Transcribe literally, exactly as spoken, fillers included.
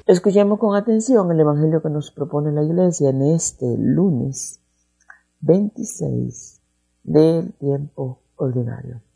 Escuchemos con atención el Evangelio que nos propone la Iglesia en este lunes veintiséis del tiempo ordinario.